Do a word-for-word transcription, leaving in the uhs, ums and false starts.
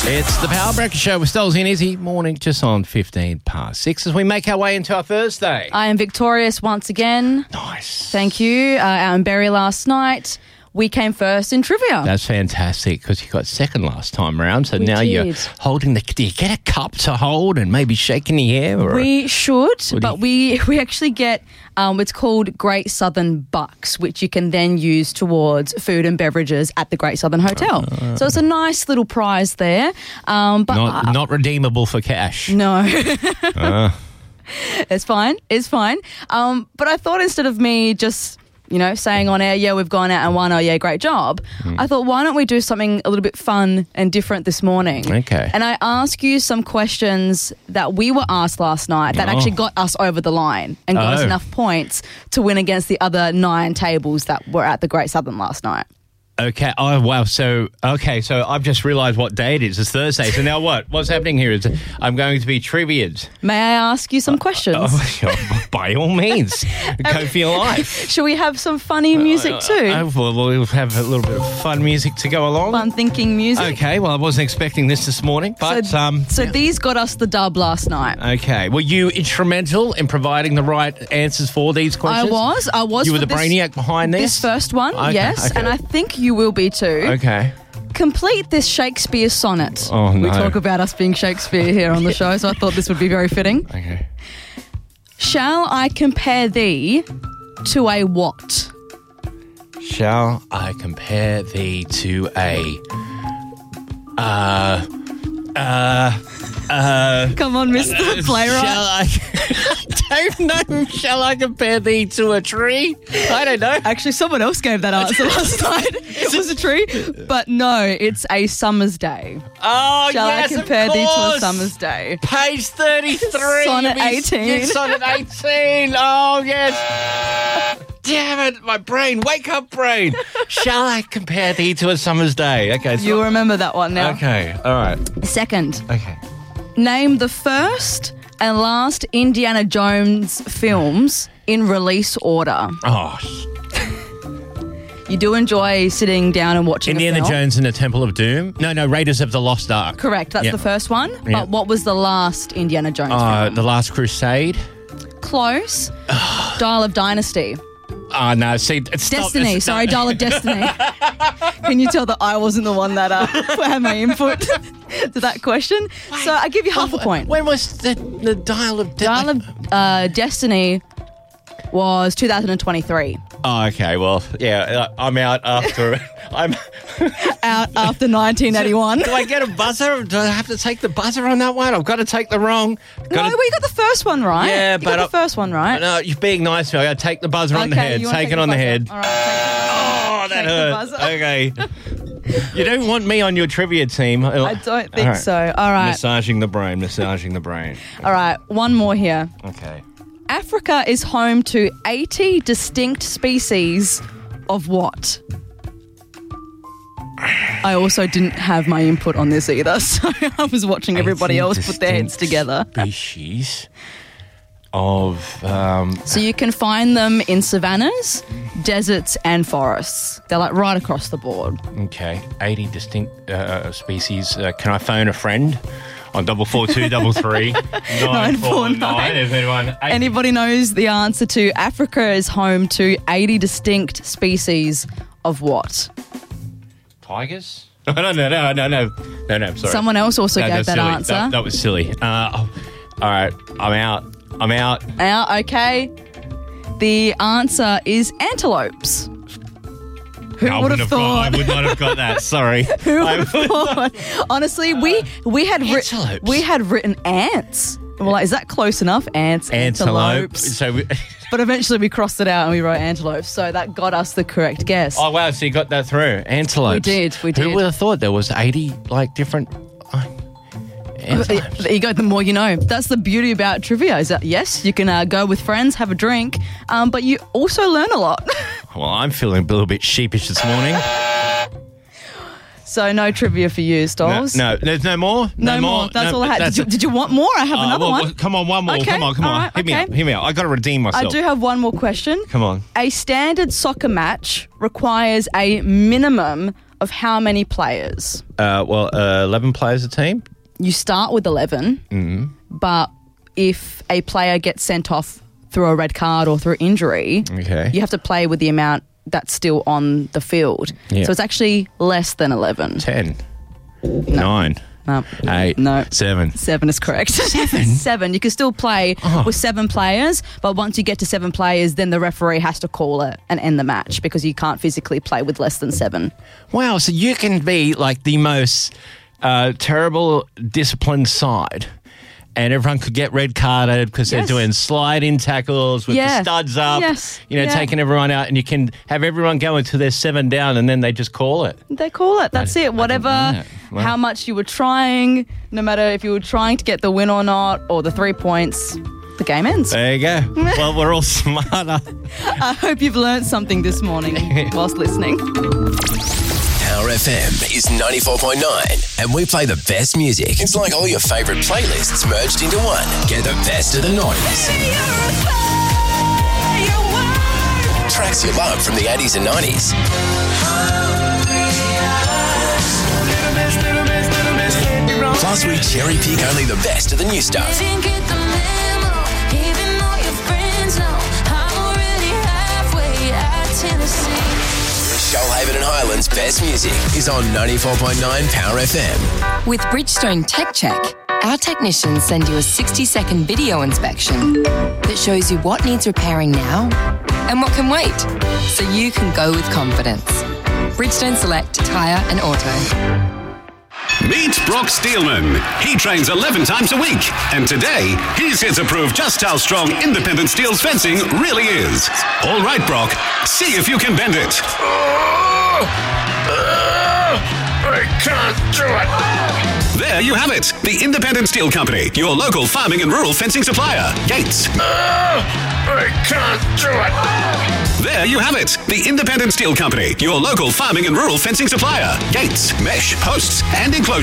It's the Power Breakfast Show with Stoles and Izzy. Morning, just on fifteen past six as we make our way into our Thursday. I am victorious once again. Nice. Thank you. Uh, out in Berry last night, we came first in trivia. That's fantastic because you got second last time around. So We now did. you're holding the. Do you get a cup to hold and maybe shaking the air? Or We should, do but we we actually get um, it's called Great Southern Bucks, which you can then use towards food and beverages at the Great Southern Hotel. Uh, so it's a nice little prize there. Um, but not uh, not redeemable for cash. no. Uh, It's fine. It's fine. Um, but I thought instead of me just, you know, saying on air, yeah, we've gone out and won, oh, yeah, great job, Mm. I thought, why don't we do something a little bit fun and different this morning? Okay. And I ask you some questions that we were asked last night that Oh. actually got us over the line and got us Oh. enough points to win against the other nine tables that were at the Great Southern last night. Okay. Oh, wow. So, okay. So I've just realised what day it is. It's Thursday. So now what? What's happening here is I'm going to be trivia'd. May I ask you some questions? Oh, by all means. Go for your life. Shall we have some funny music too? Uh, well, we'll have a little bit of fun music to go along. Fun thinking music. Okay. Well, I wasn't expecting this this morning, but so, um. so these got us the dub last night. Okay. Were you instrumental in providing the right answers for these I questions? was. I was. You were for the this, brainiac behind this? This first one, Okay, yes. okay. And I think you will be too. Okay. Complete this Shakespeare sonnet. Oh, no. We talk about us being Shakespeare here on the show, so I thought this would be very fitting. Okay. Shall I compare thee to a what? Shall I compare thee to a uh uh uh Come on, Mister Playwright. Shall I I don't know. Shall I compare thee to a tree? I don't know. Actually, someone else gave that answer last night. It was a tree, but no, it's a summer's day. Oh, Shall yes, I compare of thee to a course. summer's day? Page thirty-three. Sonnet Miss- eighteen. Yes, sonnet eighteen. Oh, yes. Damn it, my brain. Wake up, brain. Shall I compare thee to a summer's day? Okay. So, You'll remember that one now. okay. All right. Second, Okay. name the first and last Indiana Jones films in release order. Oh, You do enjoy sitting down and watching a Indiana film? Jones and the Temple of Doom? No, no, Raiders of the Lost Ark. Correct, that's Yeah. the first one. Yeah. But what was the last Indiana Jones Uh, film? the Last Crusade? Close. Dial of Dynasty. Oh, no, see, it's stop- Destiny. it's- Sorry, Dial of Destiny. Can you tell that I wasn't the one that uh, had my input to that question? So I give you half a point. When was the, the Dial of Death? Dial of uh, Destiny was two thousand twenty-three. Oh, okay, well, yeah, uh, I'm out after. I'm. Out after nineteen eighty-one. Do I get a buzzer? Do I have to take the buzzer on that one? I've got to take the wrong. No, Gotta, we got the first one right. Yeah, you but got the I- first one right. No, you're being nice to me. I got to take the buzzer on the Okay, head. you wanna Take, take it on the buzzer? head. All right, Oh, that Take the hurt. buzzer. Okay. You don't want me on your trivia team. I don't think All right. so. All right. Massaging the brain, massaging the brain. All right. One more here. Okay. Africa is home to eighty distinct species of what? I also didn't have my input on this either, so I was watching everybody eighteen else put their heads distinct together. Species of um, So you can find them in savannas, deserts, and forests. They're like right across the board. okay, eighty distinct uh, species. Uh, can I phone a friend on double four two double three nine four nine? If anyone, eight- Anybody knows the answer to Africa is home to eighty distinct species of what? tigers? No, no, no, no, no, no, no, no. Sorry. Someone else also No, gave that's that silly. answer. That, that was silly. Uh, oh, all right, I'm out. I'm out. Now, okay. The answer is antelopes. Who I would wouldn't have got- thought? I would not have got that. Sorry. Who I would have thought? Honestly, we we had writ- Antelopes. we had written ants. And we're like, is that close enough? Ants, Antelope. antelopes. So, we, But eventually we crossed it out and we wrote antelopes. So that got us the correct guess. oh wow! So you got that through. Antelopes. We did, we Who did. would have thought there was eighty like different uh, antelopes? There you go. The more you know. That's the beauty about trivia. Is that yes, you can uh, go with friends, have a drink, um, but you also learn a lot. Well, I'm feeling a little bit sheepish this morning. So no trivia for you, No, Stoles. no, there's no more. No more. That's No, all I had. that's Did you, it. did you want more? I have Uh, another well, one. well, come on, one more. Okay, Come on, come all on. right, hit me okay. up. Hit me up. I got to redeem I myself. do have one more question. Come on. A standard soccer match requires a minimum of how many players? Uh, well, uh, eleven players a team. You start with eleven, Mm-hmm. but if a player gets sent off through a red card or through injury, Okay. you have to play with the amount that's still on the field. Yeah. So it's actually less than eleven. Ten. Nine. No. Eight. No. Seven. Seven is correct. Seven? Seven. You can still play Oh. with seven players, but once you get to seven players, then the referee has to call it and end the match because you can't physically play with less than seven. Wow, so you can be like the most uh, terrible disciplined side and everyone could get red carded because Yes. they're doing slide-in tackles with Yeah. the studs up, Yes. you know, Yeah. taking everyone out, and you can have everyone go until they're seven down and then they just call it. They call it. That's I- I it. didn't Whatever, know that. Wow. how much you were trying, no matter if you were trying to get the win or not, or the three points, the game ends. There you go. Well, we're all smarter. I hope you've learned something this morning whilst listening. Power F M is ninety-four point nine, and we play the best music. It's like all your favourite playlists merged into one. Get the best of the nineties. Tracks you love from the eighties and nineties. Plus, we cherry pick only the best of the new stuff. Shoalhaven and Highlands' best music is on ninety-four point nine Power F M. With Bridgestone Tech Check, our technicians send you a sixty-second video inspection that shows you what needs repairing now and what can wait, so you can go with confidence. Bridgestone Select Tyre and Auto. Meet Brock Steelman. He trains eleven times a week, and today he's here to prove just how strong independent steel's fencing really is. All right, Brock, see if you can bend it. I can't do it. There you have it. The Independent Steel Company, your local farming and rural fencing supplier. Gates. I can't do it. There you have it. The Independent Steel Company, your local farming and rural fencing supplier. Gates, mesh, posts, and enclosures.